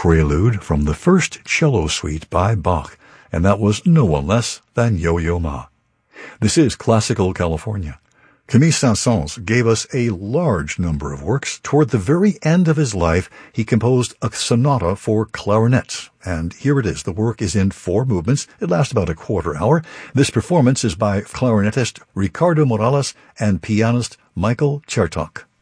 prelude from the first cello suite by Bach, and that was no one less than Yo-Yo Ma. This is Classical California. Camille Saint-Saëns gave us a large number of works. Toward the very end of his life, he composed a sonata for clarinet, and here it is. The work is in 4 movements. It lasts about a quarter hour. This performance is by clarinetist Ricardo Morales and pianist Michael Chertok.